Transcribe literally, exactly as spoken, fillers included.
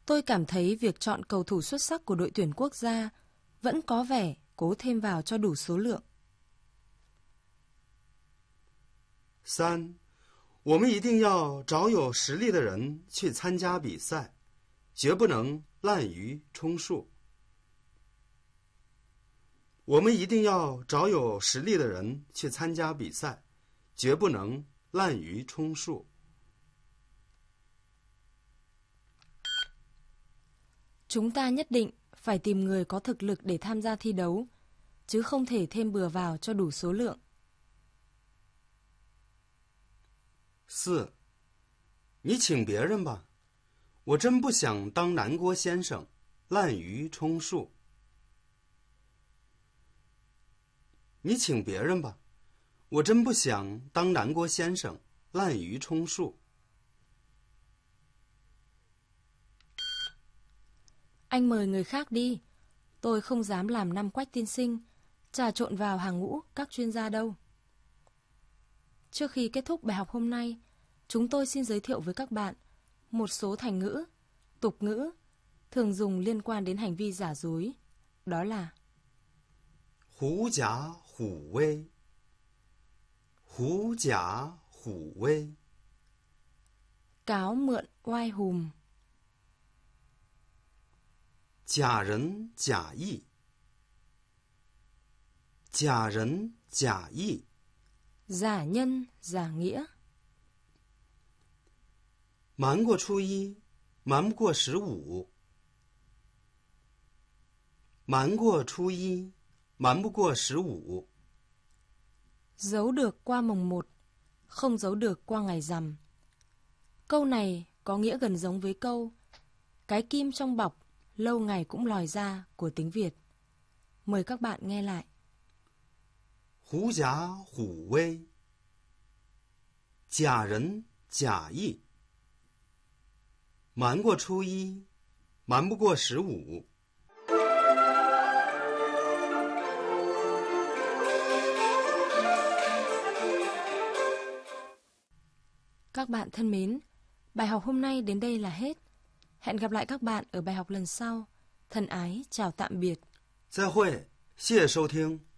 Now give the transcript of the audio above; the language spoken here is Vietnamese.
Tôi cảm thấy việc chọn cầu thủ xuất sắc của đội tuyển quốc gia vẫn có vẻ cố thêm vào cho đủ số lượng. 三，我们一定要找有实力的人去参加比赛，绝不能滥竽充数。我们一定要找有实力的人去参加比赛，绝不能滥竽充数。 Chúng ta nhất định phải tìm người có thực lực để tham gia thi đấu, chứ không thể thêm bừa vào cho đủ số lượng. 四，你请别人吧，我真不想当南郭先生，滥竽充数。你请别人吧，我真不想当南郭先生，滥竽充数。 Anh mời người khác đi, tôi không dám làm năm Quách tiên sinh, trà trộn vào hàng ngũ các chuyên gia đâu. Trước khi kết thúc bài học hôm nay, chúng tôi xin giới thiệu với các bạn một số thành ngữ, tục ngữ thường dùng liên quan đến hành vi giả dối. Đó là 狐假虎威，狐假虎威， cáo mượn oai hùm, 假仁假义，假仁假义， giả nhân, giả nghĩa, 瞒过初一，瞒不过十五，瞒过初一，瞒不过十五。 giấu được qua mồng một, không giấu được qua ngày rằm. Câu này có nghĩa gần giống với câu cái kim trong bọc lâu ngày cũng lòi ra của tiếng Việt. Mời các bạn nghe lại. 狐假虎威，假仁假义，瞒过初一，瞒不过十五。 Các bạn thân mến, bài học hôm nay đến đây là hết. Hẹn gặp lại các bạn ở bài học lần sau. Thân ái chào tạm biệt. 再会，谢谢收听。